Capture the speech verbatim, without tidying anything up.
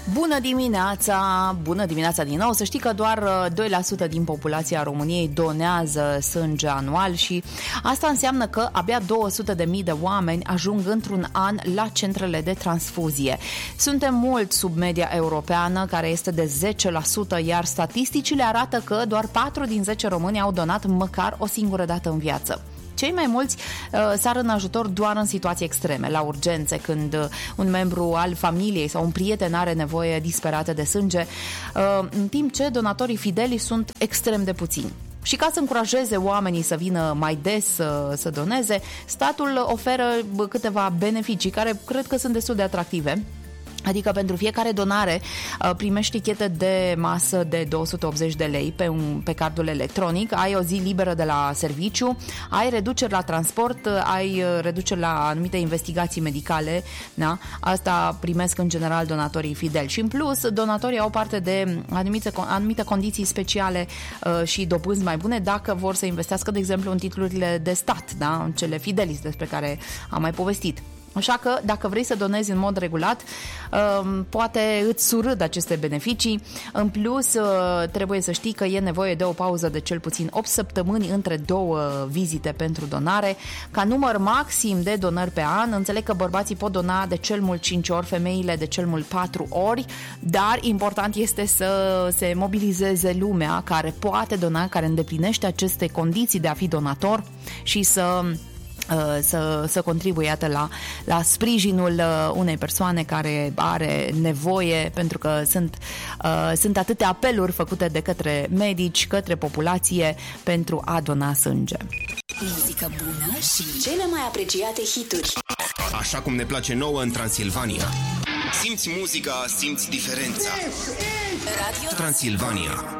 Bună dimineața! Bună dimineața din nou! Să știi că doar doi la sută din populația României donează sânge anual și asta înseamnă că abia două sute de mii de oameni ajung într-un an la centrele de transfuzie. Suntem mult sub media europeană, care este de zece la sută, iar statisticile arată că doar patru din zece români au donat măcar o singură dată în viață. Cei mai mulți uh, sar în ajutor doar în situații extreme, la urgențe, când uh, un membru al familiei sau un prieten are nevoie disperată de sânge, uh, în timp ce donatorii fideli sunt extrem de puțini. Și ca să încurajeze oamenii să vină mai des să, să doneze, statul oferă câteva beneficii care cred că sunt destul de atractive. Adică pentru fiecare donare primești tichete de masă de două sute optzeci de lei pe, un, pe cardul electronic, ai o zi liberă de la serviciu, ai reduceri la transport, ai reduceri la anumite investigații medicale, da? Asta primesc în general donatorii fideli. Și în plus, donatorii au parte de anumite, anumite condiții speciale uh, și dobânzi mai bune dacă vor să investească, de exemplu, în titlurile de stat, da? Cele fidelis despre care am mai povestit. Așa că, dacă vrei să donezi în mod regulat, poate îți surâd aceste beneficii. În plus, trebuie să știi că e nevoie de o pauză de cel puțin opt săptămâni între două vizite pentru donare. Ca număr maxim de donări pe an, înțeleg că bărbații pot dona de cel mult cinci ori, femeile de cel mult patru ori, dar important este să se mobilizeze lumea care poate dona, care îndeplinește aceste condiții de a fi donator și să... Să, să contribuie iată, la, la sprijinul unei persoane care are nevoie, pentru că sunt, uh, sunt atâtea apeluri făcute de către medici, către populație pentru a dona sânge. Muzică bună și cele mai apreciate hituri. Așa cum ne place nouă în Transilvania. Simți muzica, simți diferența. Radio Transilvania.